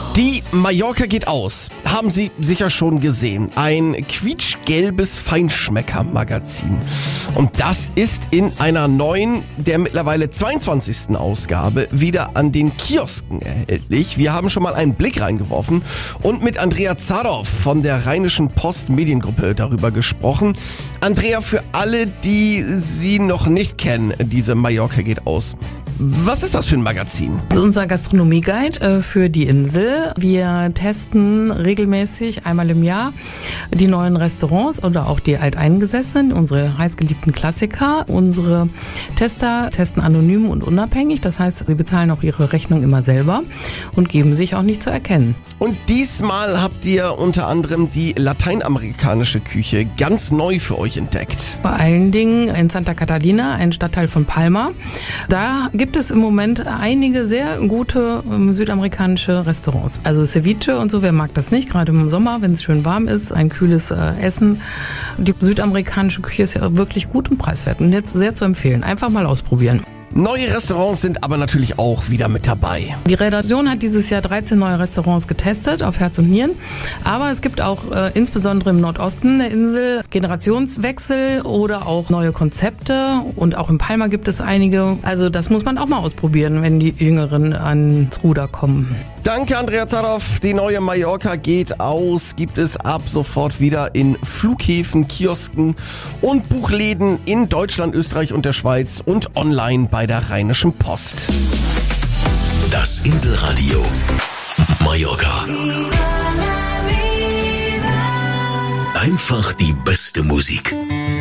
Die Mallorca geht aus. Haben Sie sicher schon gesehen. Ein quietschgelbes Feinschmecker-Magazin. Und das ist in einer neuen, der mittlerweile 22. Ausgabe wieder an den Kiosken erhältlich. Wir haben schon mal einen Blick reingeworfen und mit Andrea Zarow von der Rheinischen Post Mediengruppe darüber gesprochen. Andrea, für alle, die Sie noch nicht kennen, diese Mallorca geht aus. Was ist das für ein Magazin? Das ist unser Gastronomie-Guide für die Insel. Wir testen regelmäßig einmal im Jahr die neuen Restaurants oder auch die alteingesessenen, unsere heißgeliebten Klassiker. Unsere Tester testen anonym und unabhängig. Das heißt, sie bezahlen auch ihre Rechnung immer selber und geben sich auch nicht zu erkennen. Und diesmal habt ihr unter anderem die lateinamerikanische Küche ganz neu für euch entdeckt. Vor allen Dingen in Santa Catalina, ein Stadtteil von Palma. Da gibt es im Moment einige sehr gute südamerikanische Restaurants. Also Ceviche und so, wer mag das nicht? Gerade im Sommer, wenn es schön warm ist, ein kühles Essen. Die südamerikanische Küche ist ja wirklich gut und preiswert und jetzt sehr zu empfehlen. Einfach mal ausprobieren. Neue Restaurants sind aber natürlich auch wieder mit dabei. Die Redaktion hat dieses Jahr 13 neue Restaurants getestet, auf Herz und Nieren. Aber es gibt auch insbesondere im Nordosten der Insel Generationswechsel oder auch neue Konzepte. Und auch in Palma gibt es einige. Also das muss man auch mal ausprobieren, wenn die Jüngeren ans Ruder kommen. Danke, Andrea Zarow. Die neue Mallorca geht aus. Gibt es ab sofort wieder in Flughäfen, Kiosken und Buchläden in Deutschland, Österreich und der Schweiz und online bei der Rheinischen Post. Das Inselradio Mallorca. Einfach die beste Musik.